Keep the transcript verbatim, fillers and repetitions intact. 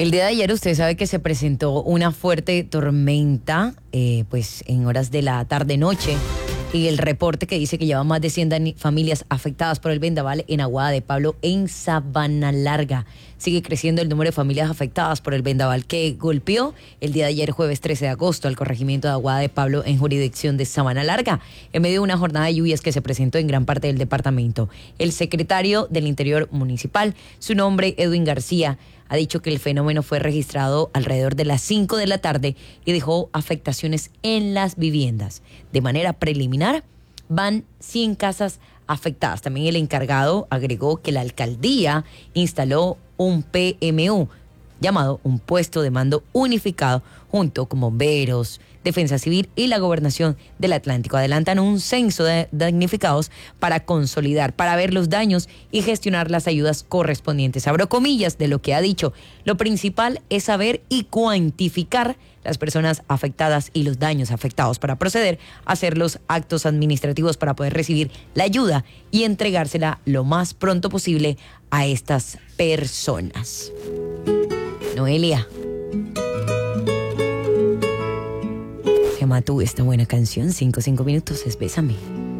El día de ayer usted sabe que se presentó una fuerte tormenta, eh, pues en horas de la tarde-noche, y el reporte que dice que lleva más de cien familias afectadas por el vendaval en Aguada de Pablo, en Sabana Larga. Sigue creciendo el número de familias afectadas por el vendaval que golpeó el día de ayer, jueves trece de agosto, al corregimiento de Aguada de Pablo en jurisdicción de Sabana Larga, en medio de una jornada de lluvias que se presentó en gran parte del departamento. El secretario del Interior Municipal, su nombre Edwin García, ha dicho que el fenómeno fue registrado alrededor de las cinco de la tarde y dejó afectaciones en las viviendas. De manera preliminar, van cien casas afectadas. También el encargado agregó que la alcaldía instaló un P M U, llamado un puesto de mando unificado, junto con bomberos, Defensa Civil y la Gobernación del Atlántico. Adelantan un censo de damnificados para consolidar, para ver los daños y gestionar las ayudas correspondientes. Abro comillas de lo que ha dicho. Lo principal es saber y cuantificar las personas afectadas y los daños afectados para proceder a hacer los actos administrativos para poder recibir la ayuda y entregársela lo más pronto posible a estas personas. Noelia. Llama tú esta buena canción, cinco, cinco minutos, es Bésame.